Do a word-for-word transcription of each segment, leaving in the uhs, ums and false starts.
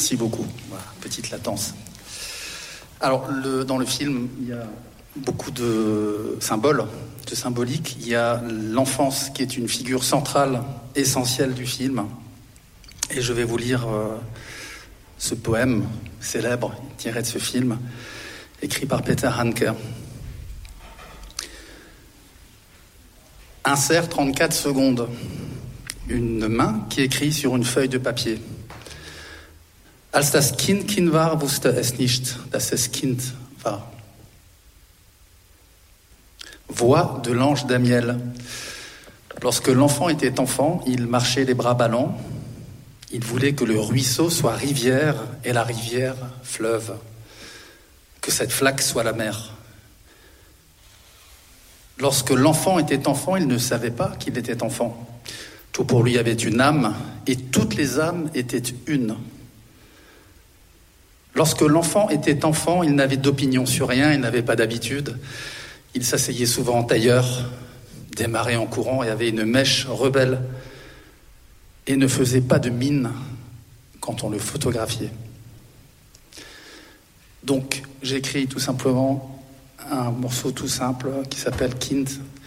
Merci beaucoup. Voilà, petite latence. Alors, le, dans le film, il y a beaucoup de symboles, de symboliques. Il y a l'enfance qui est une figure centrale, essentielle du film. Et je vais vous lire euh, ce poème célèbre tiré de ce film, écrit par Peter Handke. Insère trente-quatre secondes. Une main qui écrit sur une feuille de papier. Als das Kind Kind war, wusste es nicht, dass es Kind war. Voix de l'ange Damiel. Lorsque l'enfant était enfant, il marchait les bras ballants. Il voulait que le ruisseau soit rivière et la rivière fleuve. Que cette flaque soit la mer. Lorsque l'enfant était enfant, il ne savait pas qu'il était enfant. Tout pour lui avait une âme, et toutes les âmes étaient une. Lorsque l'enfant était enfant, il n'avait d'opinion sur rien, il n'avait pas d'habitude. Il s'asseyait souvent en tailleur, démarrait en courant et avait une mèche rebelle, et ne faisait pas de mine quand on le photographiait. Donc, j'écris tout simplement un morceau tout simple qui s'appelle Kind,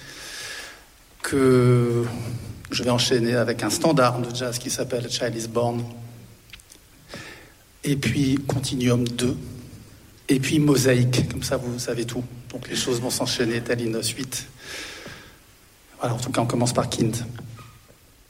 que je vais enchaîner avec un standard de jazz qui s'appelle A Child is Born, et puis Continuum deux, et puis Mosaïque, comme ça vous savez tout. Donc les choses vont s'enchaîner telle une suite. Voilà, en tout cas on commence par Kind.